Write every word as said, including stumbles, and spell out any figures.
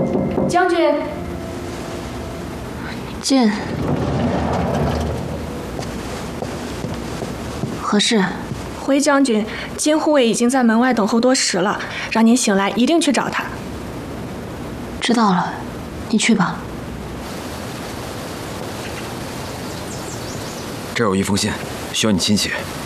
将军， 进。何事？ 回将军，金护卫已经在门外等候多时了，让您醒来一定去找他。 知道了，你去吧。 这有一封信，需要你亲写。